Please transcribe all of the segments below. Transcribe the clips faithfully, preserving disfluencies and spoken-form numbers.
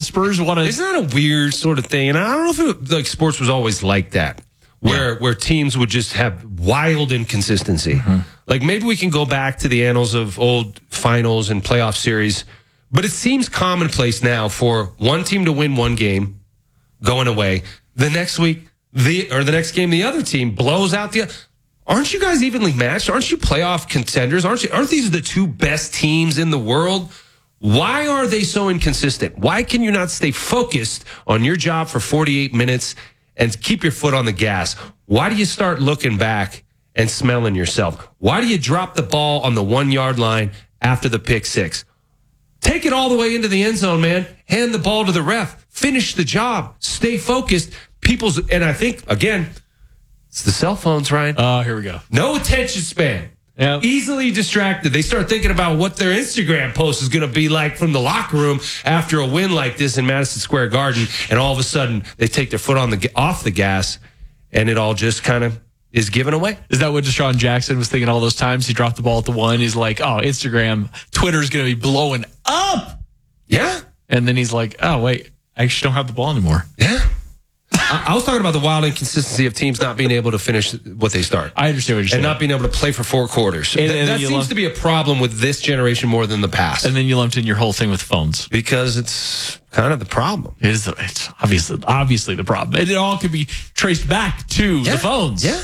Spurs want to... Isn't that a weird sort of thing? And I don't know if it, like sports was always like that, where yeah. where teams would just have wild inconsistency. Mm-hmm. Like maybe we can go back to the annals of old finals and playoff series, but it seems commonplace now for one team to win one game going away. The next week, the or the next game, the other team blows out the... Aren't you guys evenly matched? Aren't you playoff contenders? Aren't you? Aren't these the two best teams in the world? Why are they so inconsistent? Why can you not stay focused on your job for forty-eight minutes and keep your foot on the gas? Why do you start looking back and smelling yourself? Why do you drop the ball on the one-yard line after the pick six? Take it all the way into the end zone, man. Hand the ball to the ref. Finish the job. Stay focused. People's, and I think, again, it's the cell phones, Ryan. Oh, uh, here we go. No attention span. Yep. Easily distracted. They start thinking about what their Instagram post is going to be like from the locker room after a win like this in Madison Square Garden, and all of a sudden they take their foot on the off the gas, and it all just kind of is given away. Is that what Deshaun Jackson was thinking all those times? He dropped the ball at the one. He's like, oh, Instagram, Twitter's going to be blowing up. Yeah. And then he's like, oh, wait, I actually don't have the ball anymore. Yeah. I was talking about the wild inconsistency of teams not being able to finish what they start. I understand what you're saying. And not being able to play for four quarters. And, Th- and that seems lump- to be a problem with this generation more than the past. And then you lumped in your whole thing with phones. Because it's kind of the problem. It is, it's obviously, obviously the problem. And it all could be traced back to yeah. the phones. Yeah.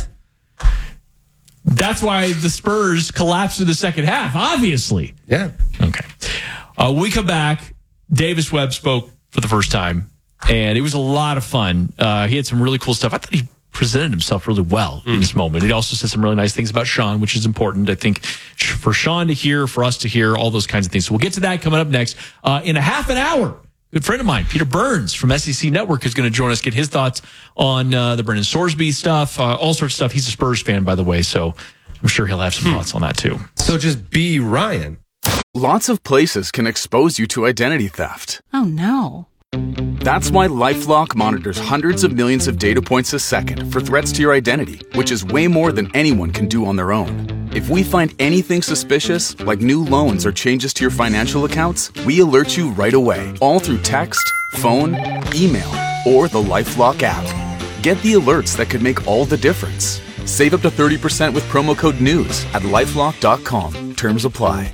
That's why the Spurs collapsed in the second half, obviously. Yeah. Okay. Uh, we come back. Davis Webb spoke for the first time. And it was a lot of fun. Uh, he had some really cool stuff. I thought he presented himself really well mm. in this moment. He also said some really nice things about Sean, which is important, I think, for Sean to hear, for us to hear, all those kinds of things. So we'll get to that coming up next. Uh, in a half an hour, good friend of mine, Peter Burns from S E C Network, is going to join us, get his thoughts on uh, the Brendan Sorsby stuff, uh, all sorts of stuff. He's a Spurs fan, by the way, so I'm sure he'll have some hmm. thoughts on that, too. So just be Ryan. Lots of places can expose you to identity theft. Oh, no. That's why LifeLock monitors hundreds of millions of data points a second for threats to your identity, which is way more than anyone can do on their own. If we find anything suspicious, like new loans or changes to your financial accounts, we alert you right away, all through text, phone, email, or the LifeLock app. Get the alerts that could make all the difference. Save up to thirty percent with promo code NEWS at lifelock dot com. Terms apply.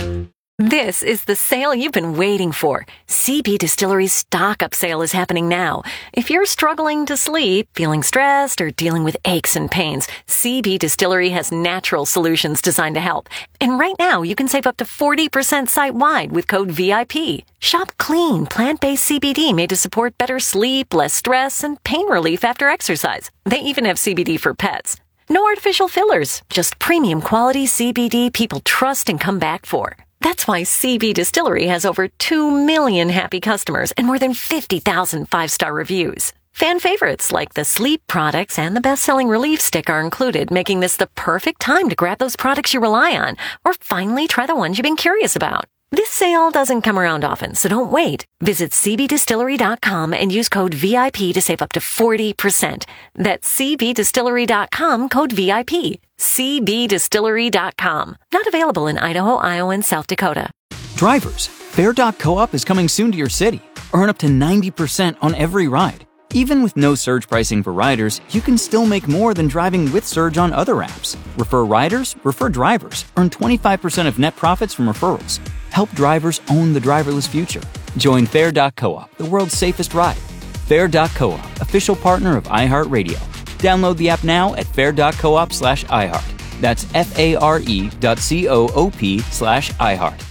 This is the sale you've been waiting for. C B Distillery's stock up sale is happening now. If you're struggling to sleep, feeling stressed, or dealing with aches and pains, C B Distillery has natural solutions designed to help. And right now, you can save up to forty percent site-wide with code V I P. Shop clean, plant-based C B D made to support better sleep, less stress, and pain relief after exercise. They even have C B D for pets. No artificial fillers, just premium quality C B D people trust and come back for. That's why C B Distillery has over two million happy customers and more than fifty thousand five-star reviews. Fan favorites like the sleep products and the best-selling relief stick are included, making this the perfect time to grab those products you rely on or finally try the ones you've been curious about. This sale doesn't come around often, so don't wait. Visit c b distillery dot com and use code V I P to save up to forty percent. That's c b distillery dot com, code V I P. c b distillery dot com. Not available in Idaho, Iowa, and South Dakota. Drivers, Fare dot co-op is coming soon to your city. Earn up to ninety percent on every ride. Even with no surge pricing for riders, you can still make more than driving with Surge on other apps. Refer riders, refer drivers. Earn twenty-five percent of net profits from referrals. Help drivers own the driverless future. Join Fare dot co-op, the world's safest ride. Fare dot co-op, official partner of iHeartRadio. Download the app now at fare dot coop slash iHeart. That's F-A-R-E dot C-O-O-P slash iHeart.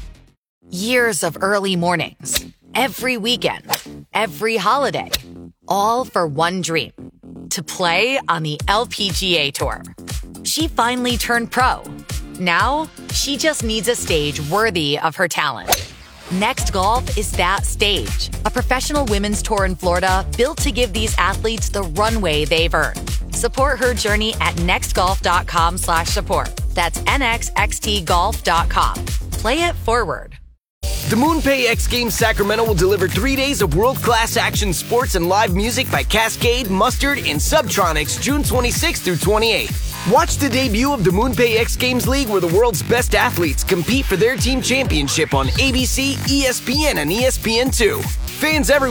Years of early mornings, every weekend, every holiday, all for one dream, to play on the L P G A Tour. She finally turned pro. Now, she just needs a stage worthy of her talent. Next Golf is that stage, a professional women's tour in Florida built to give these athletes the runway they've earned. Support her journey at nextgolf.com slash support. That's N X X T golf dot com. Play it forward. The MoonPay X Games Sacramento will deliver three days of world-class action sports and live music by Cascade, Mustard, and Subtronics June twenty-sixth through twenty-eighth. Watch the debut of the MoonPay X Games League, where the world's best athletes compete for their team championship on A B C, E S P N, and E S P N two. Fans everywhere